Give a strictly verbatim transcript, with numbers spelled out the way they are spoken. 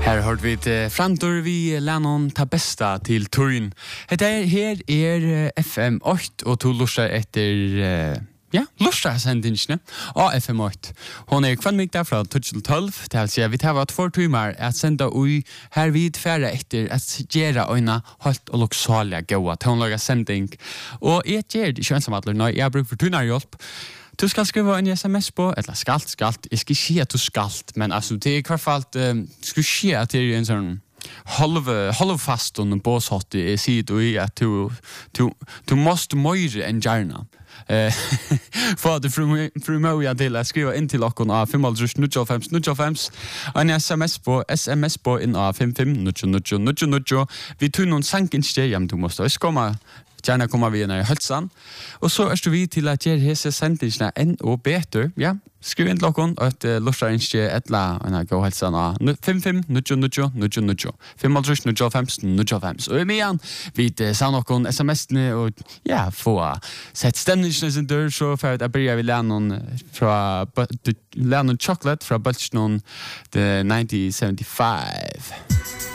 Her har vi et framtor vi lennon ta besta til turin. Hette er, her er F M åtte, og to lursar etter, ja, lursar sendingsne av F M åtte. Hon er kvann mig derfra tolv til tolv, det vil si vi tar var två timmar at senda ui her vid færre etter at gjera øyna halt og loksalia gaua tonlaga sending. Og jeg gjer det ikke ensamadler når jeg bruk for tunarhjelp. Du skal skriva en sms på, eller skalt, skalt. Jeg skal ikke at du skalt, men altså, det er i hvert fall, um, skal ikke at det er en sånn halv, halvfast og båshatt jeg sier du i at du, du, du måste møyre enn gjerna. Uh, for at du frumøya til å skriva inn til okken av fem null fem null fem og en sms på, sms på inn av fem fem null null null null. Vi tog noen sankinsteg, ja, men du måste også komme gärna komma vi ner i hälsan. Och så är vi till att ge hese sendingsna än och bättre. Ja, skriv in lockon att uh, lustar inte ettla en gå hälsan fem fem null null null null fem null fem null fem. Och med vi sa någon sms'ne och ja, få sett stämningen sin dörr så för att börja vi lära någon från lära någon chocolate från Bulch någon the nineteen seventy-five.